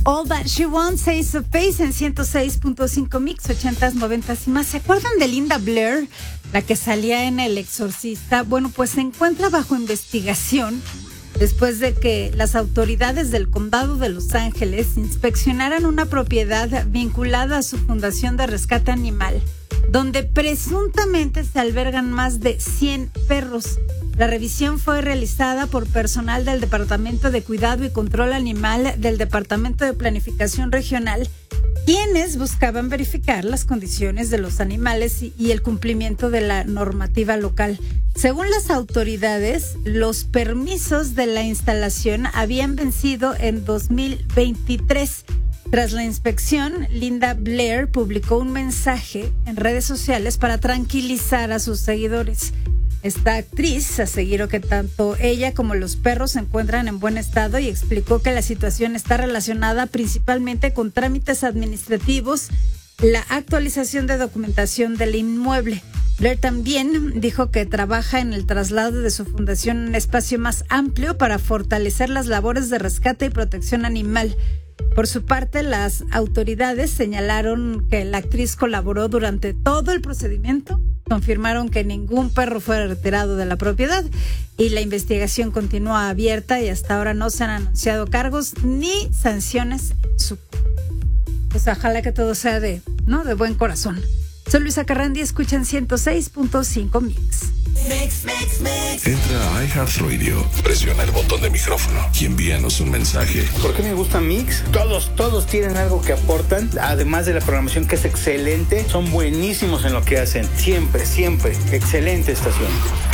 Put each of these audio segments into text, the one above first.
All That She Wants, Ace of Base en 106.5 Mix, 80s, 90s y más. ¿Se acuerdan de Linda Blair, la que salía en El Exorcista? Bueno, pues se encuentra bajo investigación después de que las autoridades del condado de Los Ángeles inspeccionaran una propiedad vinculada a su fundación de rescate animal, donde presuntamente se albergan más de 100 perros. La revisión fue realizada por personal del Departamento de Cuidado y Control Animal del Departamento de Planificación Regional, quienes buscaban verificar las condiciones de los animales y el cumplimiento de la normativa local. Según las autoridades, los permisos de la instalación habían vencido en 2023. Tras la inspección, Linda Blair publicó un mensaje en redes sociales para tranquilizar a sus seguidores. Esta actriz aseguró que tanto ella como los perros se encuentran en buen estado y explicó que la situación está relacionada principalmente con trámites administrativos, la actualización de documentación del inmueble. Blair también dijo que trabaja en el traslado de su fundación a un espacio más amplio para fortalecer las labores de rescate y protección animal. Por su parte, las autoridades señalaron que la actriz colaboró durante todo el procedimiento, confirmaron que ningún perro fue retirado de la propiedad y la investigación continúa abierta y hasta ahora no se han anunciado cargos ni sanciones. Pues ojalá que todo sea de buen corazón. Soy Luisa Carrandi, escuchan 106.5 Mix. Entra a iHeartRadio, presiona el botón de micrófono y envíanos un mensaje. ¿Por qué me gusta Mix? Todos tienen algo que aportan, además de la programación que es excelente, son buenísimos en lo que hacen. Siempre, excelente estación.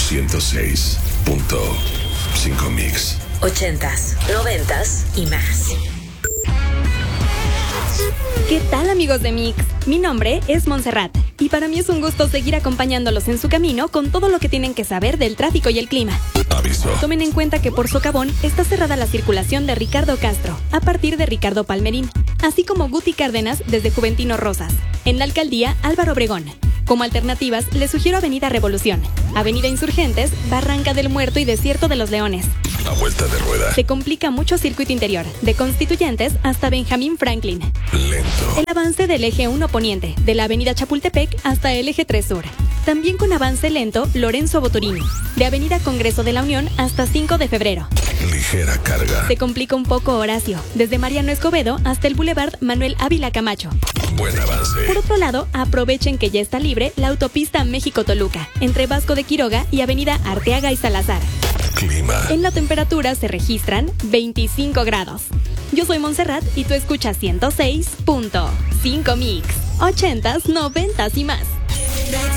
106.5 Mix. 80s, 90s y más. ¿Qué tal, amigos de Mix? Mi nombre es Montserrat y para mí es un gusto seguir acompañándolos en su camino con todo lo que tienen que saber del tráfico y el clima. Aviso. Tomen en cuenta que por Socavón está cerrada la circulación de Ricardo Castro a partir de Ricardo Palmerín, así como Guti Cárdenas desde Juventino Rosas. En la alcaldía Álvaro Obregón. Como alternativas, les sugiero Avenida Revolución, Avenida Insurgentes, Barranca del Muerto y Desierto de los Leones. La vuelta de rueda. Se complica mucho circuito interior, de Constituyentes hasta Benjamín Franklin. Lento. El avance del eje 1 poniente, de la avenida Chapultepec hasta el eje 3 sur. También con avance lento, Lorenzo Boturini, de avenida Congreso de la Unión hasta 5 de febrero. Ligera carga. Se complica un poco Horacio, desde Mariano Escobedo hasta el Boulevard Manuel Ávila Camacho. Buen avance. Por otro lado, aprovechen que ya está libre la autopista México-Toluca, entre Vasco de Quiroga y avenida Arteaga y Salazar. Clima. En la temperatura se registran 25 grados. Yo soy Montserrat y tú escuchas 106.5 Mix, 80s, 90s y más.